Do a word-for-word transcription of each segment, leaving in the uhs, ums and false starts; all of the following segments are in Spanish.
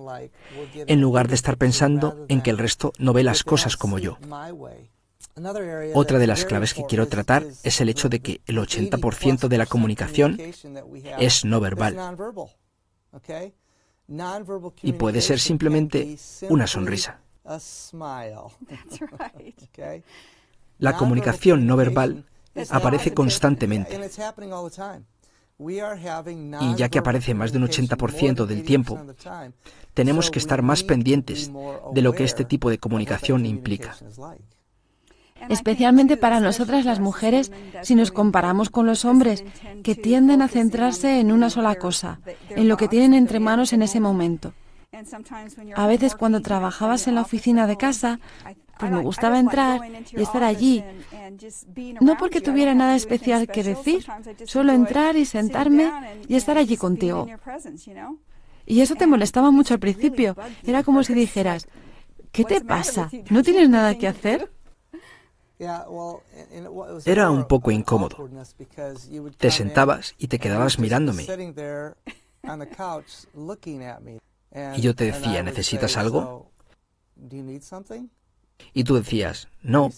en lugar de estar pensando en que el resto no ve las cosas como yo. Otra de las claves que quiero tratar es el hecho de que el ochenta por ciento de la comunicación es no verbal. Y puede ser simplemente una sonrisa. La comunicación no verbal aparece constantemente. Y ya que aparece más de un ochenta por ciento del tiempo, tenemos que estar más pendientes de lo que este tipo de comunicación implica. Especialmente para nosotras las mujeres, si nos comparamos con los hombres, que tienden a centrarse en una sola cosa, en lo que tienen entre manos en ese momento. A veces cuando trabajabas en la oficina de casa, pues me gustaba entrar y estar allí, no porque tuviera nada especial que decir, solo entrar y sentarme y estar allí contigo. Y eso te molestaba mucho al principio, era como si dijeras, ¿qué te pasa? ¿No tienes nada que hacer? Era un poco incómodo. Te sentabas y te quedabas mirándome. Y yo te decía, ¿necesitas algo? Y tú decías, no.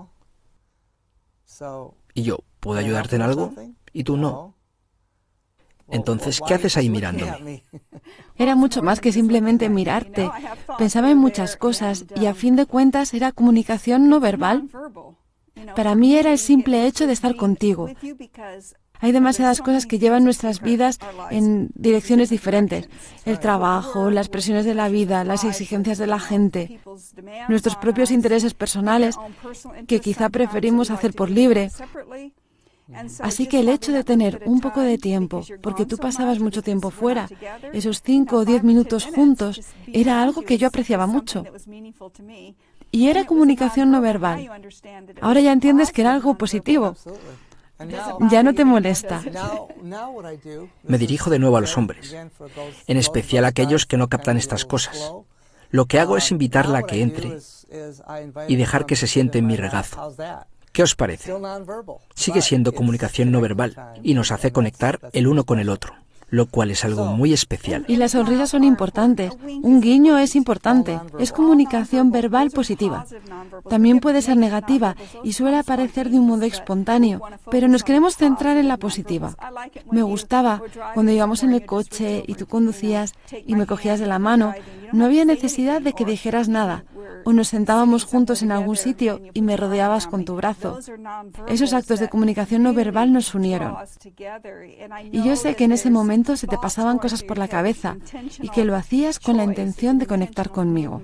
Y yo, ¿puedo ayudarte en algo? Y tú, no. Entonces, ¿qué haces ahí mirándome? Era mucho más que simplemente mirarte. Pensaba en muchas cosas y a fin de cuentas era comunicación no verbal. Para mí era el simple hecho de estar contigo. Hay demasiadas cosas que llevan nuestras vidas en direcciones diferentes. El trabajo, las presiones de la vida, las exigencias de la gente, nuestros propios intereses personales que quizá preferimos hacer por libre. Así que el hecho de tener un poco de tiempo, porque tú pasabas mucho tiempo fuera, esos cinco o diez minutos juntos, era algo que yo apreciaba mucho. Y era comunicación no verbal. Ahora ya entiendes que era algo positivo. Ya no te molesta. Me dirijo de nuevo a los hombres, en especial a aquellos que no captan estas cosas. Lo que hago es invitarla a que entre y dejar que se siente en mi regazo. ¿Qué os parece? Sigue siendo comunicación no verbal y nos hace conectar el uno con el otro, lo cual es algo muy especial. Y las sonrisas son importantes. Un guiño es importante. Es comunicación verbal positiva. También puede ser negativa y suele aparecer de un modo espontáneo, pero nos queremos centrar en la positiva. Me gustaba cuando íbamos en el coche y tú conducías y me cogías de la mano. No había necesidad de que dijeras nada. O nos sentábamos juntos en algún sitio y me rodeabas con tu brazo. Esos actos de comunicación no verbal nos unieron. Y yo sé que en ese momento se te pasaban cosas por la cabeza y que lo hacías con la intención de conectar conmigo.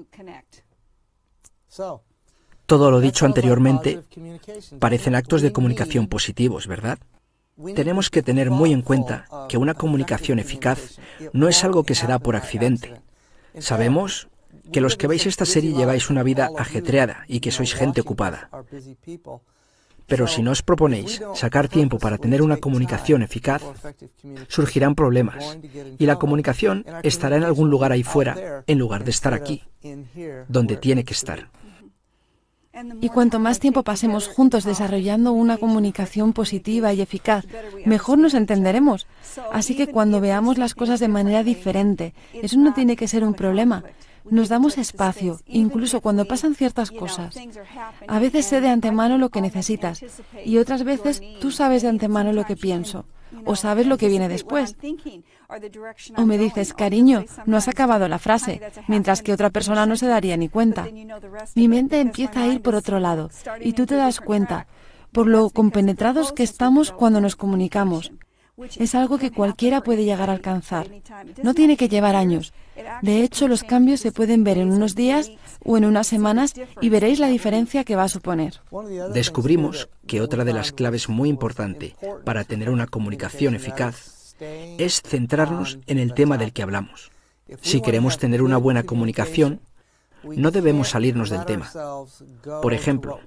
Todo lo dicho anteriormente parecen actos de comunicación positivos, ¿verdad? Tenemos que tener muy en cuenta que una comunicación eficaz no es algo que se da por accidente. Sabemos que los que veis esta serie lleváis una vida ajetreada y que sois gente ocupada. Pero si no os proponéis sacar tiempo para tener una comunicación eficaz, surgirán problemas y la comunicación estará en algún lugar ahí fuera en lugar de estar aquí, donde tiene que estar. Y cuanto más tiempo pasemos juntos desarrollando una comunicación positiva y eficaz, mejor nos entenderemos. Así que cuando veamos las cosas de manera diferente, eso no tiene que ser un problema. Nos damos espacio, incluso cuando pasan ciertas cosas. A veces sé de antemano lo que necesitas y otras veces tú sabes de antemano lo que pienso o sabes lo que viene después. O me dices, cariño, no has acabado la frase, mientras que otra persona no se daría ni cuenta. Mi mente empieza a ir por otro lado y tú te das cuenta, por lo compenetrados que estamos cuando nos comunicamos. Es algo que cualquiera puede llegar a alcanzar. No tiene que llevar años. De hecho, los cambios se pueden ver en unos días o en unas semanas y veréis la diferencia que va a suponer. Descubrimos que otra de las claves muy importante para tener una comunicación eficaz es centrarnos en el tema del que hablamos. Si queremos tener una buena comunicación, no debemos salirnos del tema. Por ejemplo,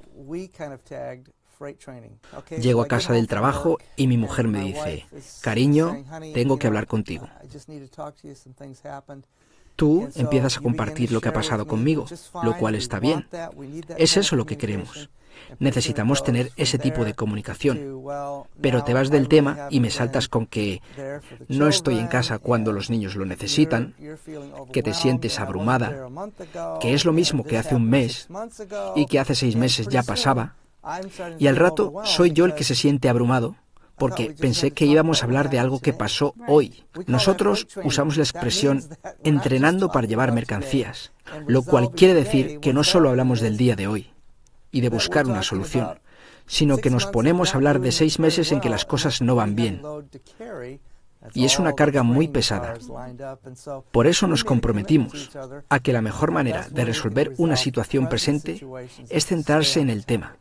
llego a casa del trabajo y mi mujer me dice, cariño, tengo que hablar contigo. Tú empiezas a compartir lo que ha pasado conmigo, lo cual está bien. Es eso lo que queremos. Necesitamos tener ese tipo de comunicación. Pero te vas del tema y me saltas con que no estoy en casa cuando los niños lo necesitan, que te sientes abrumada, que es lo mismo que hace un mes y que hace seis meses ya pasaba, y al rato soy yo el que se siente abrumado, porque pensé que íbamos a hablar de algo que pasó hoy. Nosotros usamos la expresión entrenando para llevar mercancías, lo cual quiere decir que no solo hablamos del día de hoy y de buscar una solución, sino que nos ponemos a hablar de seis meses en que las cosas no van bien. Y es una carga muy pesada. Por eso nos comprometimos a que la mejor manera de resolver una situación presente es centrarse en el tema.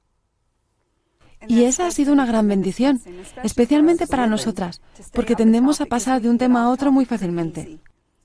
Y esa ha sido una gran bendición, especialmente para nosotras, porque tendemos a pasar de un tema a otro muy fácilmente.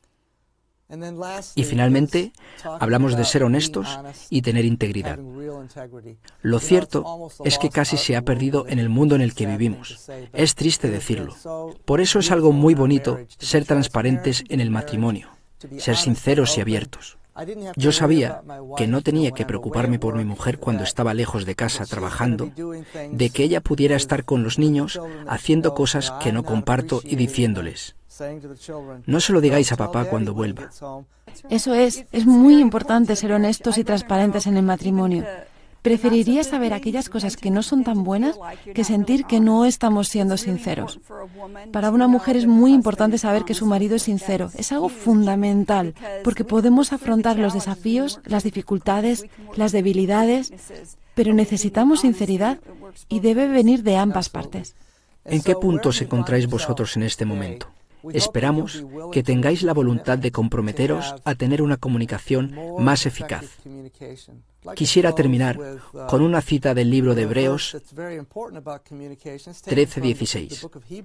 Y finalmente, hablamos de ser honestos y tener integridad. Lo cierto es que casi se ha perdido en el mundo en el que vivimos. Es triste decirlo. Por eso es algo muy bonito ser transparentes en el matrimonio, ser sinceros y abiertos. Yo sabía que no tenía que preocuparme por mi mujer cuando estaba lejos de casa trabajando, de que ella pudiera estar con los niños haciendo cosas que no comparto y diciéndoles: no se lo digáis a papá cuando vuelva. Eso es, es muy importante ser honestos y transparentes en el matrimonio. Preferiría saber aquellas cosas que no son tan buenas que sentir que no estamos siendo sinceros. Para una mujer es muy importante saber que su marido es sincero. Es algo fundamental, porque podemos afrontar los desafíos, las dificultades, las debilidades, pero necesitamos sinceridad y debe venir de ambas partes. ¿En qué punto os encontráis vosotros en este momento? Esperamos que tengáis la voluntad de comprometeros a tener una comunicación más eficaz. Quisiera terminar con una cita del libro de Hebreos trece dieciséis.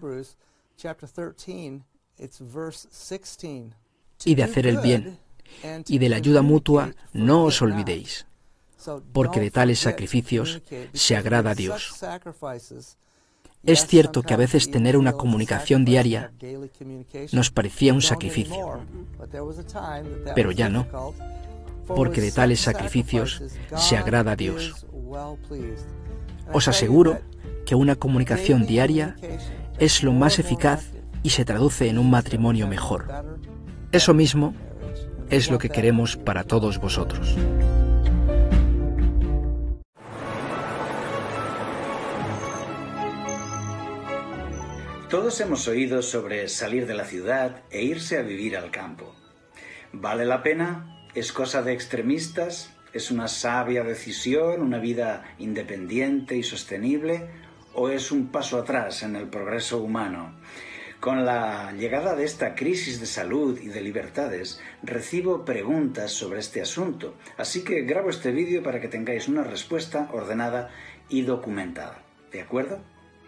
Y de hacer el bien, y de la ayuda mutua no os olvidéis, porque de tales sacrificios se agrada a Dios. Es cierto que a veces tener una comunicación diaria nos parecía un sacrificio, pero ya no, porque de tales sacrificios se agrada a Dios. Os aseguro que una comunicación diaria es lo más eficaz y se traduce en un matrimonio mejor. Eso mismo es lo que queremos para todos vosotros. Todos hemos oído sobre salir de la ciudad e irse a vivir al campo. ¿Vale la pena? ¿Es cosa de extremistas? ¿Es una sabia decisión, una vida independiente y sostenible? ¿O es un paso atrás en el progreso humano? Con la llegada de esta crisis de salud y de libertades, recibo preguntas sobre este asunto, así que grabo este vídeo para que tengáis una respuesta ordenada y documentada. ¿De acuerdo?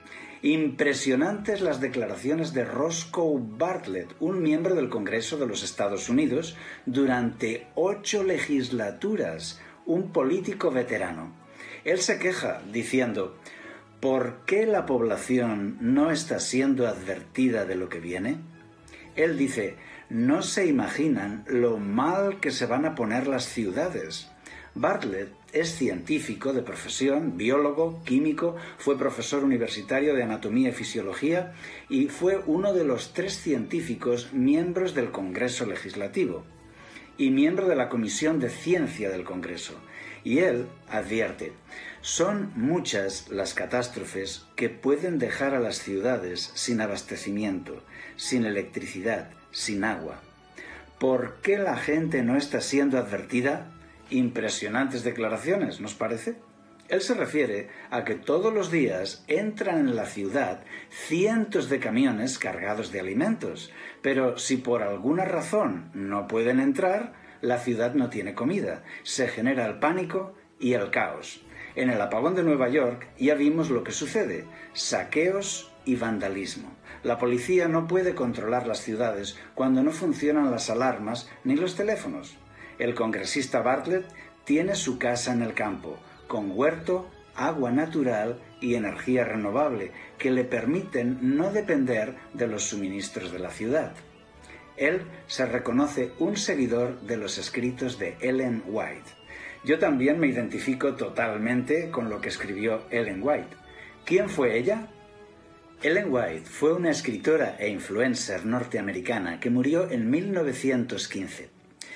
Impresionantes las declaraciones de Roscoe Bartlett, un miembro del Congreso de los Estados Unidos, durante ocho legislaturas, un político veterano. Él se queja diciendo: ¿por qué la población no está siendo advertida de lo que viene? Él dice: no se imaginan lo mal que se van a poner las ciudades. Bartlett es científico de profesión, biólogo, químico, fue profesor universitario de anatomía y fisiología y fue uno de los tres científicos miembros del Congreso Legislativo y miembro de la Comisión de Ciencia del Congreso. Y él advierte: son muchas las catástrofes que pueden dejar a las ciudades sin abastecimiento, sin electricidad, sin agua. ¿Por qué la gente no está siendo advertida? Impresionantes declaraciones, ¿nos parece? Él se refiere a que todos los días entran en la ciudad cientos de camiones cargados de alimentos, pero si por alguna razón no pueden entrar, la ciudad no tiene comida, se genera el pánico y el caos. En el apagón de Nueva York ya vimos lo que sucede: saqueos y vandalismo. La policía no puede controlar las ciudades cuando no funcionan las alarmas ni los teléfonos. El congresista Bartlett tiene su casa en el campo, con huerto, agua natural y energía renovable, que le permiten no depender de los suministros de la ciudad. Él se reconoce un seguidor de los escritos de Ellen White. Yo también me identifico totalmente con lo que escribió Ellen White. ¿Quién fue ella? Ellen White fue una escritora e influencer norteamericana que murió en mil novecientos quince.